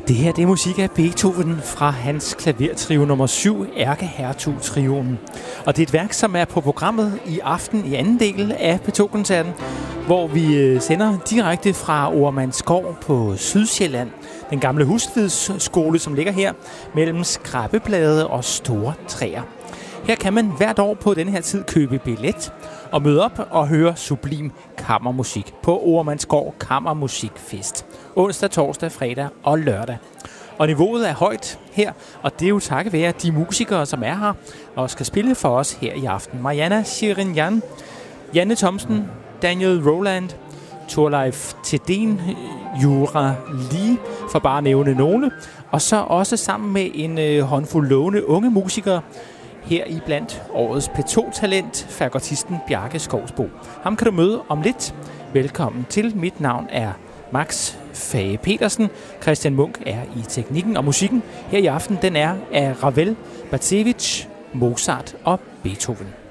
Det her det er musik af Beethoven fra hans klavertrio nummer 7, Ærkehertug-trioen. Og det er et værk, som er på programmet i aften i anden del af P2-koncerten, hvor vi sender direkte fra Oremandsgård på Sydsjælland, den gamle husflidsskole, som ligger her mellem skrabbeblade og store træer. Her kan man hvert år på denne her tid købe billet og møde op og høre sublim kammermusik på Oremandsgård Kammermusikfest. Onsdag, torsdag, fredag og lørdag. Og niveauet er højt her, og det er jo takket være de musikere, som er her og skal spille for os her i aften. Mariana Shirinyan, Janne Thomsen, Daniel Roland, Thorleif Thedéen, Jura Lee, for bare at nævne nogle. Og så også sammen med en håndfuld lovende unge musikere, her i blandt årets P2-talent, fagotisten Bjarke Skovsbo. Ham kan du møde om lidt. Velkommen til. Mit navn er Max Fage Petersen. Christian Munk er i teknikken, og musikken her i aften, den er af Ravel, Bacevich, Mozart og Beethoven.